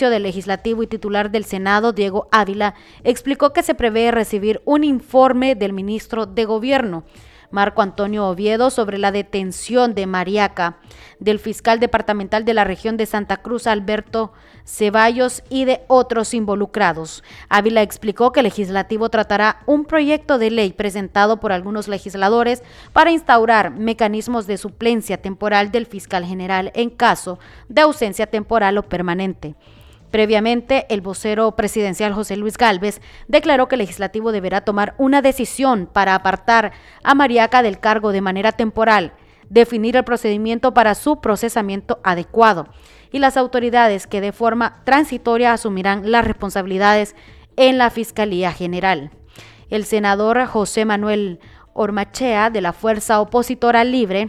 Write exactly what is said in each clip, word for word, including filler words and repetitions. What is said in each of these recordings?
oficio del Legislativo y titular del Senado, Diego Ávila, explicó que se prevé recibir un informe del ministro de Gobierno, Marco Antonio Oviedo, sobre la detención de Mariaca, del fiscal departamental de la región de Santa Cruz, Alberto Ceballos, y de otros involucrados. Ávila explicó que el legislativo tratará un proyecto de ley presentado por algunos legisladores para instaurar mecanismos de suplencia temporal del fiscal general en caso de ausencia temporal o permanente. Previamente, el vocero presidencial José Luis Gálvez declaró que el legislativo deberá tomar una decisión para apartar a Mariaca del cargo de manera temporal, definir el procedimiento para su procesamiento adecuado y las autoridades que de forma transitoria asumirán las responsabilidades en la Fiscalía General. El senador José Manuel Ormachea, de la Fuerza Opositora Libre,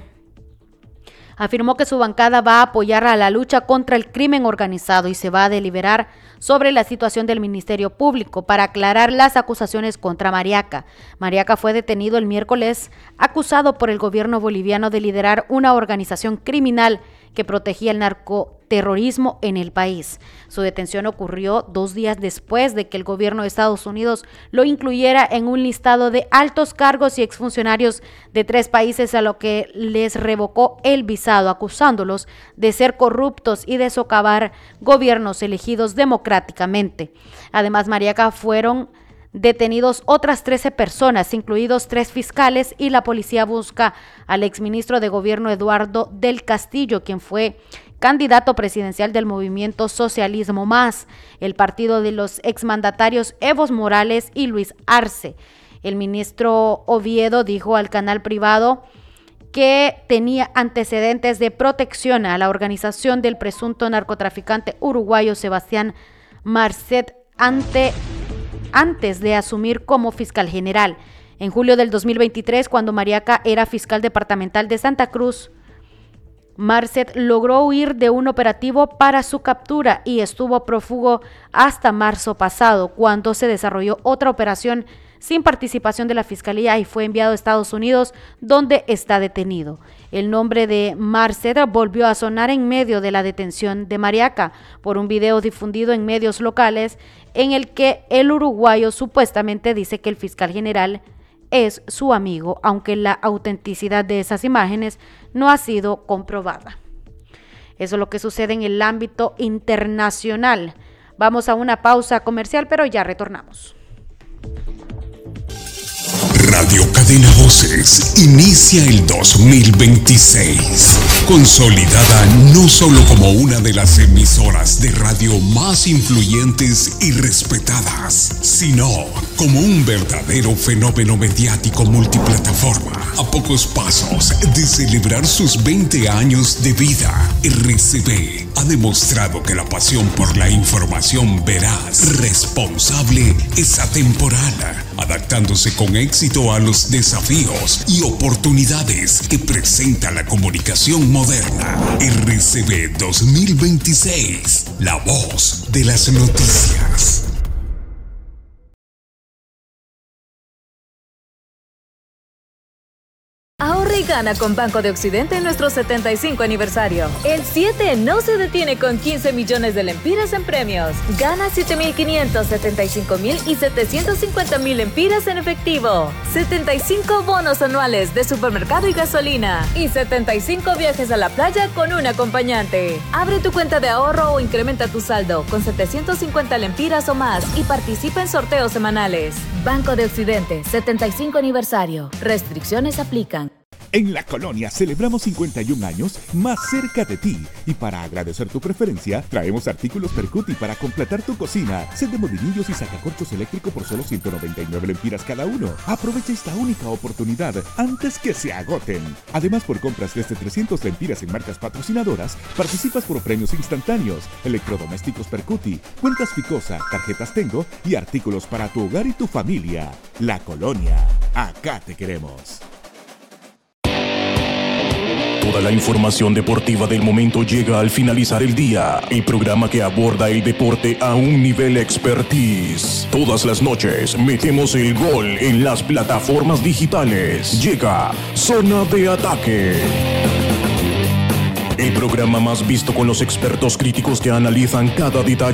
afirmó que su bancada va a apoyar a la lucha contra el crimen organizado y se va a deliberar sobre la situación del Ministerio Público para aclarar las acusaciones contra Mariaca. Mariaca fue detenido el miércoles, acusado por el gobierno boliviano de liderar una organización criminal que protegía el narcoterrorismo en el país. Su detención ocurrió dos días después de que el gobierno de Estados Unidos lo incluyera en un listado de altos cargos y exfuncionarios de tres países, a lo que les revocó el visado, acusándolos de ser corruptos y de socavar gobiernos elegidos democráticamente. Además, Mariaca fueron detenidos otras trece personas, incluidos tres fiscales, y la policía busca al exministro de Gobierno Eduardo del Castillo, quien fue candidato presidencial del movimiento Socialismo Más, el partido de los exmandatarios Evo Morales y Luis Arce. El ministro Oviedo dijo al canal privado que tenía antecedentes de protección a la organización del presunto narcotraficante uruguayo Sebastián Marcet ante antes de asumir como fiscal general. En julio del dos mil veintitrés, cuando Mariaca era fiscal departamental de Santa Cruz, Marcet logró huir de un operativo para su captura y estuvo prófugo hasta marzo pasado, cuando se desarrolló otra operación sin participación de la Fiscalía y fue enviado a Estados Unidos, donde está detenido. El nombre de Marcet volvió a sonar en medio de la detención de Mariaca por un video difundido en medios locales en el que el uruguayo supuestamente dice que el fiscal general es su amigo, aunque la autenticidad de esas imágenes no ha sido comprobada. Eso es lo que sucede en el ámbito internacional. Vamos a una pausa comercial, pero ya retornamos. Radio Cadena Voces inicia el dos mil veintiséis, consolidada no solo como una de las emisoras de radio más influyentes y respetadas, sino como un verdadero fenómeno mediático multiplataforma. A pocos pasos de celebrar sus veinte años de vida, R C V ha demostrado que la pasión por la información veraz, responsable, es atemporal, adaptándose con éxito a los desafíos y oportunidades que presenta la comunicación moderna. R C V dos mil veintiséis, la voz de las noticias. Ahorra y gana con Banco de Occidente en nuestro setenta y cinco aniversario. El siete no se detiene con quince millones de lempiras en premios. Gana siete mil quinientos, setenta y cinco mil y setecientos cincuenta mil lempiras en efectivo. setenta y cinco bonos anuales de supermercado y gasolina. Y setenta y cinco viajes a la playa con un acompañante. Abre tu cuenta de ahorro o incrementa tu saldo con setecientos cincuenta lempiras o más y participa en sorteos semanales. Banco de Occidente, setenta y cinco aniversario. Restricciones aplican. En La Colonia celebramos cincuenta y un años más cerca de ti. Y para agradecer tu preferencia, traemos artículos Percuti para completar tu cocina. Set de modinillos y sacacorchos eléctrico por solo ciento noventa y nueve lempiras cada uno. Aprovecha esta única oportunidad antes que se agoten. Además, por compras desde trescientas lempiras en marcas patrocinadoras, participas por premios instantáneos, electrodomésticos Percuti, cuentas Ficosa, tarjetas Tengo y artículos para tu hogar y tu familia. La Colonia, acá te queremos. Toda la información deportiva del momento llega al finalizar el día. El programa que aborda el deporte a un nivel expertise. Todas las noches metemos el gol en las plataformas digitales. Llega Zona de Ataque. El programa más visto con los expertos críticos que analizan cada detalle